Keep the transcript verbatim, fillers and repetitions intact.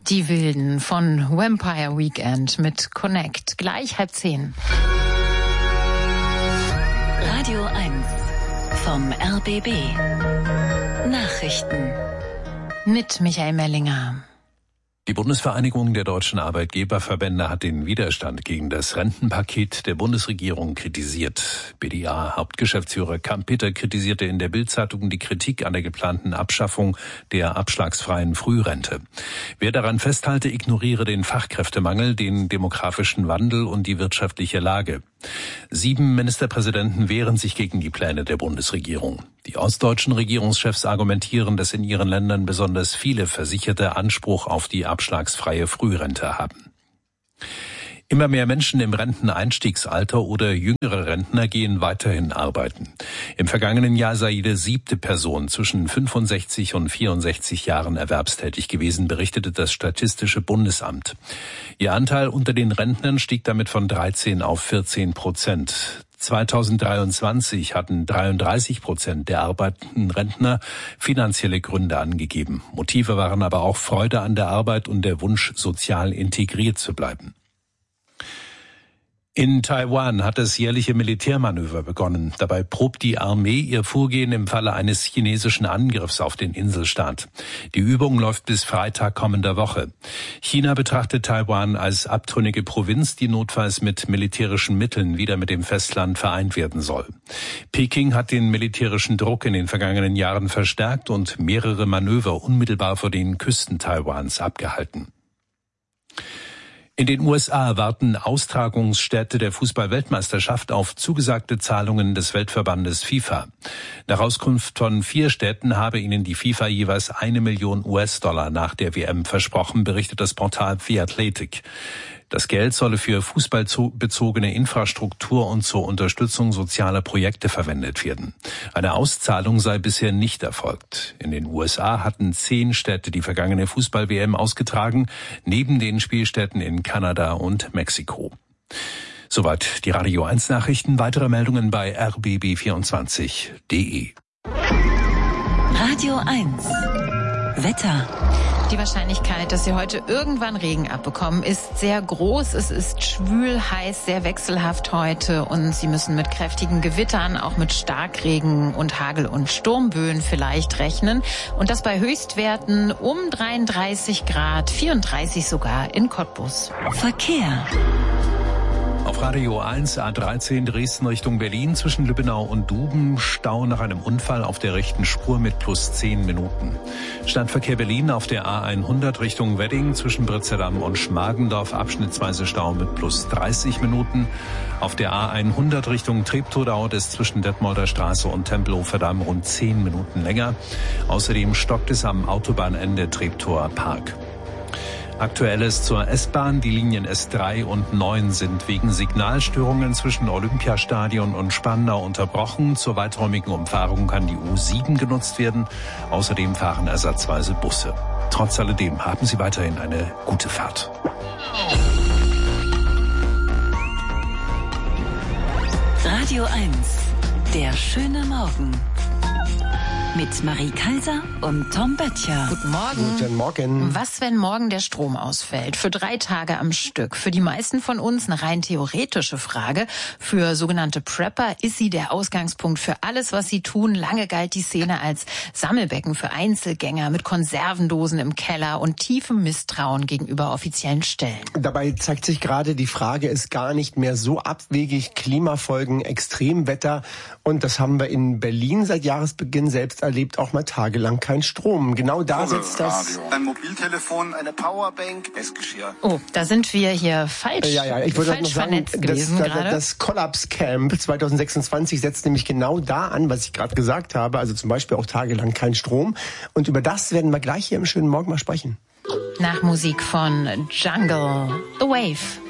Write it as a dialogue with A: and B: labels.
A: Die Wilden von Vampire Weekend mit Connect. Gleich halb zehn.
B: Radio eins vom R B B. Nachrichten.
A: Mit Michael Mellinger.
C: Die Bundesvereinigung der deutschen Arbeitgeberverbände hat den Widerstand gegen das Rentenpaket der Bundesregierung kritisiert. B D A-Hauptgeschäftsführer Kampeter kritisierte in der Bild-Zeitung die Kritik an der geplanten Abschaffung der abschlagsfreien Frührente. Wer daran festhalte, ignoriere den Fachkräftemangel, den demografischen Wandel und die wirtschaftliche Lage. Sieben Ministerpräsidenten wehren sich gegen die Pläne der Bundesregierung. Die ostdeutschen Regierungschefs argumentieren, dass in ihren Ländern besonders viele Versicherte Anspruch auf die abschlagsfreie Frührente haben. Immer mehr Menschen im Renteneinstiegsalter oder jüngere Rentner gehen weiterhin arbeiten. Im vergangenen Jahr sei jede siebte Person zwischen fünfundsechzig und vierundsechzig Jahren erwerbstätig gewesen, berichtete das Statistische Bundesamt. Ihr Anteil unter den Rentnern stieg damit von dreizehn auf vierzehn Prozent. zweitausenddreiundzwanzig hatten dreiunddreißig Prozent der arbeitenden Rentner finanzielle Gründe angegeben. Motive waren aber auch Freude an der Arbeit und der Wunsch, sozial integriert zu bleiben. In Taiwan hat das jährliche Militärmanöver begonnen. Dabei probt die Armee ihr Vorgehen im Falle eines chinesischen Angriffs auf den Inselstaat. Die Übung läuft bis Freitag kommender Woche. China betrachtet Taiwan als abtrünnige Provinz, die notfalls mit militärischen Mitteln wieder mit dem Festland vereint werden soll. Peking hat den militärischen Druck in den vergangenen Jahren verstärkt und mehrere Manöver unmittelbar vor den Küsten Taiwans abgehalten. In den U S A warten Austragungsstätte der Fußball-Weltmeisterschaft auf zugesagte Zahlungen des Weltverbandes FIFA. Nach Auskunft von vier Städten habe ihnen die FIFA jeweils eine Million U S-Dollar nach der W M versprochen, berichtet das Portal The Athletic. Das Geld solle für fußballbezogene Infrastruktur und zur Unterstützung sozialer Projekte verwendet werden. Eine Auszahlung sei bisher nicht erfolgt. In den U S A hatten zehn Städte die vergangene Fußball-W M ausgetragen, neben den Spielstätten in Kanada und Mexiko. Soweit die Radio eins Nachrichten. Weitere Meldungen bei r b b vierundzwanzig punkt d e.
B: Radio eins. Wetter.
A: Die Wahrscheinlichkeit, dass Sie heute irgendwann Regen abbekommen, ist sehr groß. Es ist schwül, heiß, sehr wechselhaft heute und Sie müssen mit kräftigen Gewittern, auch mit Starkregen und Hagel- und Sturmböen vielleicht rechnen. Und das bei Höchstwerten um dreiunddreißig Grad, vierunddreißig sogar in Cottbus.
B: Verkehr.
C: Auf Radio eins A dreizehn Dresden Richtung Berlin zwischen Lübbenau und Duben Stau nach einem Unfall auf der rechten Spur mit plus zehn Minuten. Stadtverkehr Berlin auf der A hundert Richtung Wedding zwischen Britzerdam und Schmargendorf abschnittsweise Stau mit plus dreißig Minuten. Auf der A hundert Richtung Treptow dauert es zwischen Detmolder Straße und Tempelhofer Damm rund zehn Minuten länger. Außerdem stockt es am Autobahnende Treptower Park. Aktuelles zur S-Bahn. Die Linien S drei und neun sind wegen Signalstörungen zwischen Olympiastadion und Spandau unterbrochen. Zur weiträumigen Umfahrung kann die U sieben genutzt werden. Außerdem fahren ersatzweise Busse. Trotz alledem haben Sie weiterhin eine gute Fahrt.
B: Radio eins. Der schöne Morgen. Mit Marie Kaiser und Tom Böttcher.
A: Guten Morgen.
D: Guten Morgen.
A: Was, wenn morgen der Strom ausfällt? Für drei Tage am Stück. Für die meisten von uns eine rein theoretische Frage. Für sogenannte Prepper ist sie der Ausgangspunkt für alles, was sie tun. Lange galt die Szene als Sammelbecken für Einzelgänger mit Konservendosen im Keller und tiefem Misstrauen gegenüber offiziellen Stellen.
D: Dabei zeigt sich gerade, die Frage ist gar nicht mehr so abwegig. Klimafolgen, Extremwetter. Und das haben wir in Berlin seit Jahresbeginn selbst erlebt, auch mal tagelang kein Strom. Genau da setzt das...
E: Ein Mobiltelefon, eine Powerbank, Essgeschirr.
A: Oh, da sind wir hier falsch,
D: ja, ja, ich wollte
A: falsch
D: noch sagen,
A: vernetzt
D: das,
A: gewesen
D: das,
A: gerade.
D: Das Collapse Camp zwanzig sechsundzwanzig setzt nämlich genau da an, was ich gerade gesagt habe. Also zum Beispiel auch tagelang kein Strom. Und über das werden wir gleich hier im schönen Morgen mal sprechen.
A: Nach Musik von Jungle, The Wave.